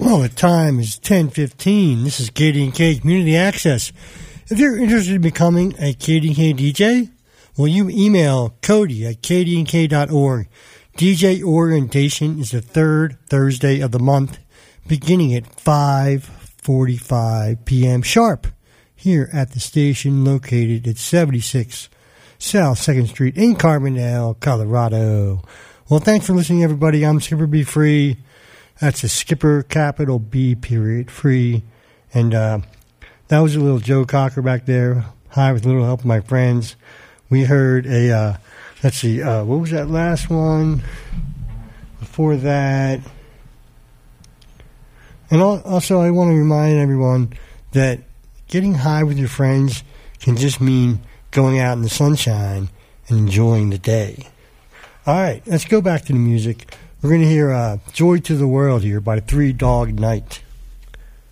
Well, the time is 10:15. This is KD&K Community Access. If you're interested in becoming a KD&K DJ, well, you email Cody at kdnk.org. DJ orientation is the third Thursday of the month, beginning at 5:45 p.m. sharp, here at the station located at 76 South 2nd Street in Carbondale, Colorado. Well, thanks for listening, everybody. I'm Skipper B. Free. That's a Skipper, capital B, period, Free. And that was a little Joe Cocker back there. Hi, with a little help of my friends. We heard a, let's see, what was that last one? Before that. And also, I want to remind everyone that getting high with your friends can just mean going out in the sunshine and enjoying the day. All right, let's go back to the music. We're going to hear Joy to the World here by Three Dog Night.